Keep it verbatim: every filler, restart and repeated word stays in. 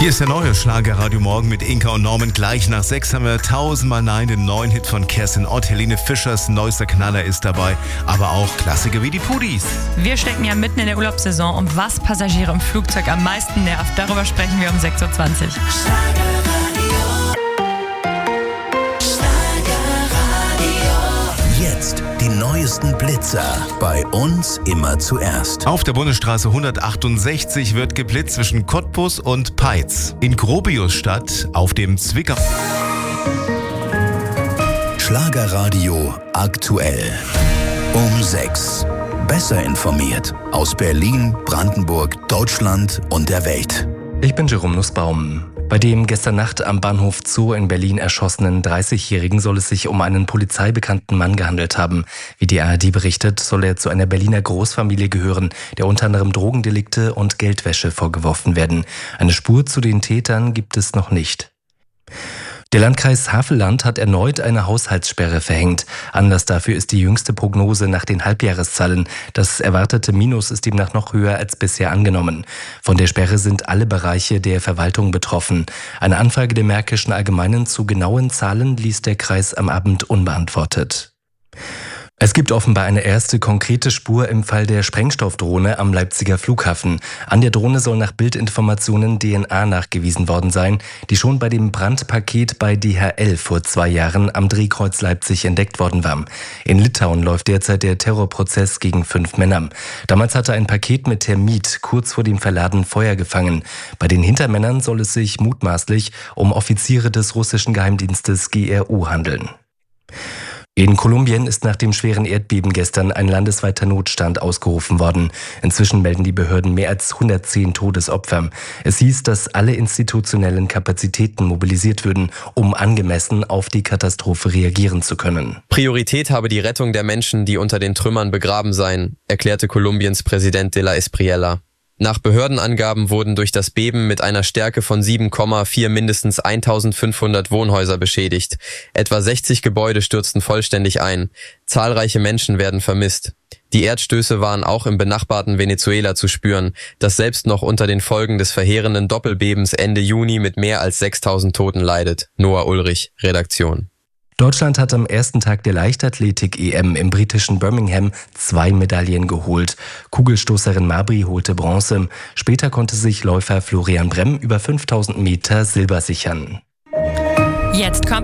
Hier ist der neue Schlagerradio Morgen mit Inka und Norman. Gleich nach sechs haben wir tausendmal Nein, den neuen Hit von Kerstin Ott. Helene Fischers neuester Knaller ist dabei, aber auch Klassiker wie die Pudis. Wir stecken ja mitten in der Urlaubssaison und was Passagiere im Flugzeug am meisten nervt, darüber sprechen wir um sechs Uhr zwanzig. Jetzt die neuesten Blitzer. Bei uns immer zuerst. Auf der Bundesstraße hundertachtundsechzig wird geblitzt zwischen Cottbus und Peitz. In Gropiusstadt auf dem Zwickau. Schlagerradio aktuell. Um sechs. Besser informiert. Aus Berlin, Brandenburg, Deutschland und der Welt. Ich bin Jerome Nussbaum. Bei dem gestern Nacht am Bahnhof Zoo in Berlin erschossenen dreißigjährigen soll es sich um einen polizeibekannten Mann gehandelt haben. Wie die A R D berichtet, soll er zu einer Berliner Großfamilie gehören, der unter anderem Drogendelikte und Geldwäsche vorgeworfen werden. Eine Spur zu den Tätern gibt es noch nicht. Der Landkreis Havelland hat erneut eine Haushaltssperre verhängt. Anlass dafür ist die jüngste Prognose nach den Halbjahreszahlen. Das erwartete Minus ist demnach noch höher als bisher angenommen. Von der Sperre sind alle Bereiche der Verwaltung betroffen. Eine Anfrage der Märkischen Allgemeinen zu genauen Zahlen ließ der Kreis am Abend unbeantwortet. Es gibt offenbar eine erste konkrete Spur im Fall der Sprengstoffdrohne am Leipziger Flughafen. An der Drohne soll nach Bildinformationen D N A nachgewiesen worden sein, die schon bei dem Brandpaket bei D H L vor zwei Jahren am Drehkreuz Leipzig entdeckt worden war. In Litauen läuft derzeit der Terrorprozess gegen fünf Männer. Damals hatte ein Paket mit Termit kurz vor dem Verladen Feuer gefangen. Bei den Hintermännern soll es sich mutmaßlich um Offiziere des russischen Geheimdienstes G R U handeln. In Kolumbien ist nach dem schweren Erdbeben gestern ein landesweiter Notstand ausgerufen worden. Inzwischen melden die Behörden mehr als hundertzehn Todesopfer. Es hieß, dass alle institutionellen Kapazitäten mobilisiert würden, um angemessen auf die Katastrophe reagieren zu können. Priorität habe die Rettung der Menschen, die unter den Trümmern begraben seien, erklärte Kolumbiens Präsident de la Espriella. Nach Behördenangaben wurden durch das Beben mit einer Stärke von sieben Komma vier mindestens eintausendfünfhundert Wohnhäuser beschädigt. Etwa sechzig Gebäude stürzten vollständig ein. Zahlreiche Menschen werden vermisst. Die Erdstöße waren auch im benachbarten Venezuela zu spüren, das selbst noch unter den Folgen des verheerenden Doppelbebens Ende Juni mit mehr als sechstausend Toten leidet. Noah Ulrich, Redaktion. Deutschland hat am ersten Tag der Leichtathletik-E M im britischen Birmingham zwei Medaillen geholt. Kugelstoßerin Mabry holte Bronze. Später konnte sich Läufer Florian Bremm über fünftausend Meter Silber sichern. Jetzt kommt